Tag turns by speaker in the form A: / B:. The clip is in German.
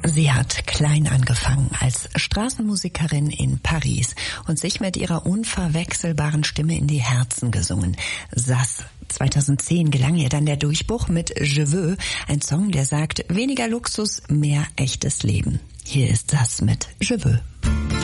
A: Sie hat klein angefangen als Straßenmusikerin in Paris und sich mit ihrer unverwechselbaren Stimme in die Herzen gesungen. Sass. 2010 gelang ihr dann der Durchbruch mit Je veux, ein Song, der sagt, weniger Luxus, mehr echtes Leben. Hier ist Sass mit Je veux.